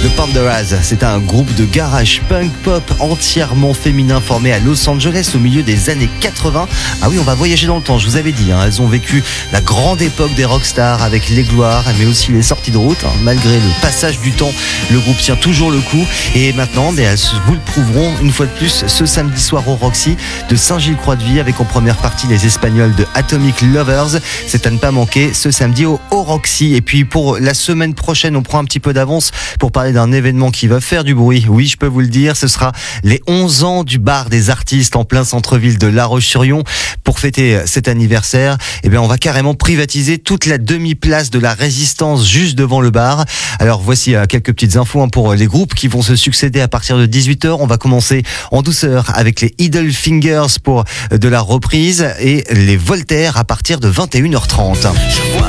The Pandoras, c'est un groupe de garage punk pop entièrement féminin formé à Los Angeles au milieu des années 80. Ah oui, on va voyager dans le temps, je vous avais dit, elles ont vécu la grande époque des rockstars avec les gloires, mais aussi les sorties de route. Malgré le passage du temps, le groupe tient toujours le coup. Et maintenant, elles vous le prouveront une fois de plus ce samedi soir au Roxy de Saint-Gilles-Croix-de-Vie avec en première partie les Espagnols de Atomic Lovers. C'est à ne pas manquer ce samedi au Roxy. Et puis pour la semaine prochaine, on prend un petit peu d'avance pour parler d'un événement qui va faire du bruit. Oui, je peux vous le dire, ce sera les 11 ans du bar des artistes en plein centre-ville de La Roche-sur-Yon. Pour fêter cet anniversaire, on va carrément privatiser toute la demi-place de la Résistance juste devant le bar. Alors voici quelques petites infos pour les groupes qui vont se succéder à partir de 18h. On va commencer en douceur avec les Idle Fingers pour de la reprise et les Voltaires à partir de 21h30.